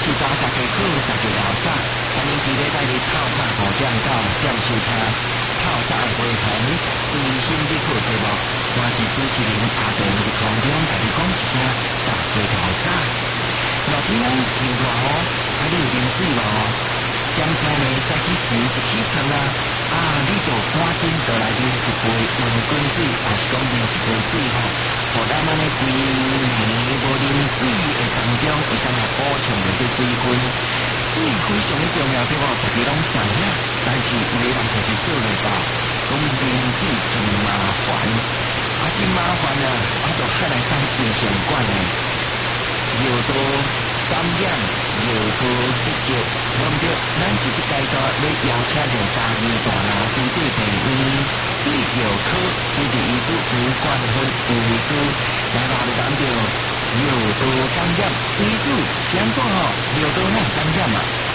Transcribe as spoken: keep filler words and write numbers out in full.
早大家好，大家好早，欢迎今日带你透早五点到点收听透早的回程，最新的课节目，我是主持人阿平，伫空中甲你讲一声，大家好早。热天啊，真热哦，啊你有啉水无？现在呢，早起时就起床啦，啊你就赶紧倒来啉一杯温滚水，还是讲啉一杯水吼，互咱安尼规暝无啉水的当中，会当来补充着这水分。水非常的重要，对无？大家拢知影，但是有的人就是做袂到，讲啉水真麻烦，啊真麻烦啊，啊就害来上精神管呢。尿道感染、尿道结节，对毋对？咱这个阶段要邀请着大医大佬主治病院泌尿科主治医师吴冠芬吴医师来话就讲着尿道感染，医师是安怎吼？尿道哪感染啊？